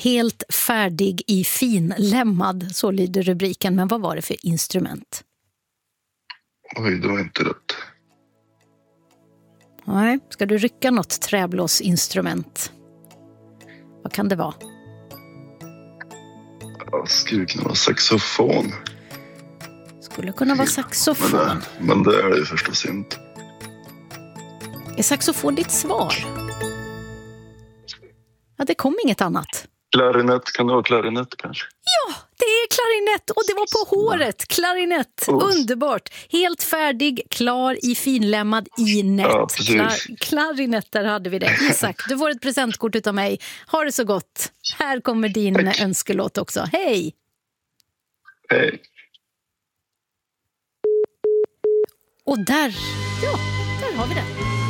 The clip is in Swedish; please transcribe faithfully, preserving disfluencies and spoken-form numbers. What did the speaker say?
Helt färdig i finlämmad, så lyder rubriken. Men vad var det för instrument? Oj, det var inte rätt. Nej, ska du rycka något träblåsinstrument? Vad kan det vara? Jag skulle kunna vara saxofon. Skulle kunna vara saxofon. Men det, men det är det ju förstås inte. Är saxofon ditt svar? Ja, det kom inget annat. Klarinett, kan det vara klarinett kanske? Ja, det är klarinett och det var på håret. Klarinett, Oh. underbart. Helt färdig, klar i finlämmad i nät. Ja, precis. Klar, klarinett, där hade vi det. Isak, du får ett presentkort utav mig. Ha det så gott. Här kommer din Tack. önskelåt också. Hej! Hej. Och där, ja, där har vi det.